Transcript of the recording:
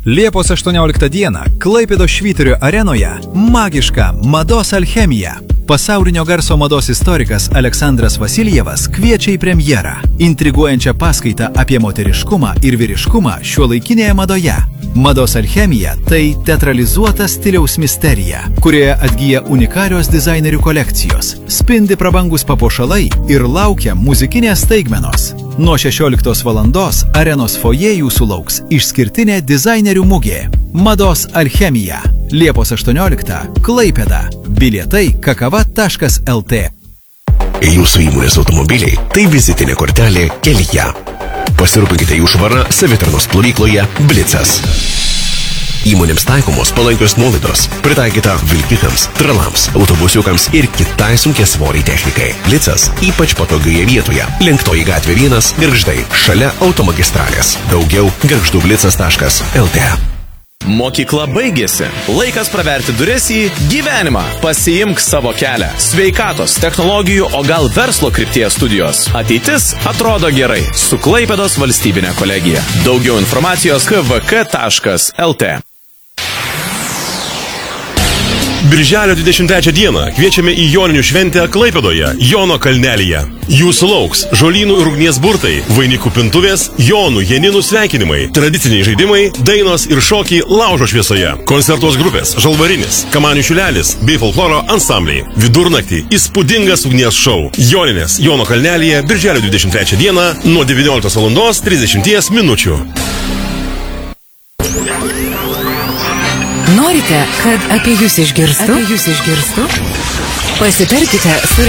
Liepos 18 dieną Klaipėdos Švyturio arenoje magiška mados alchemija. Pasaulinio garso mados istorikas Aleksandras Vasiljevas kviečia į premjerą, intriguojančią paskaitą apie moteriškumą ir vyriškumą šiuolaikinėje madoje. Mados alchemija – tai teatralizuota stiliaus misterija, kurioje atgyja unikalios dizainerių kolekcijos, spindi prabangus papuošalai ir laukia muzikinės staigmenos. Nuo 16 valandos arenos fojė jūsų lauks išskirtinė dizainerių mugė – Mados alchemija. Liepos 18 Klaipėda. Bilietai kakava.lt. Jūsų įmonės automobiliai – tai vizitinė kortelė kelyje. Pasirūpinkite jų švarą savitarnos plovykloje Blitzas. Įmonėms taikomos palankios nuolaidos, pritaikyta vilkikams, tralams, autobusiukams ir kitai sunkiasvoriai technikai. Blitzas ypač patogioje vietoje. Lenktoji gatvė 1, Gargždai, šalia automagistralės. Daugiau gargždublitzas.lt. Mokykla baigėsi. Laikas praverti duris į gyvenimą. Pasiimk savo kelią. Sveikatos, technologijų, o gal verslo krypties studijos. Ateitis atrodo gerai su Klaipėdos valstybinė kolegija. Daugiau informacijos kvk.lt. Birželio 23 dieną kviečiame į Joninių šventę Klaipėdoje, Jono kalnelyje. Jūsų lauks žolynų ir ugnies burtai, vainikų pintuvės, Jonų Janinų sveikinimai, tradiciniai žaidimai, dainos ir šokiai laužo šviesoje. Koncertuos grupės Žalvarinis, Kamanių šiulelis bei folkloro ansambliai. Vidurnaktį įspūdingas ugnies šou. Joninės Jono kalnelyje Birželio 23 dieną nuo 19:30 minučių. Norite, kad apie jūs išgirstų? Pasitarkite su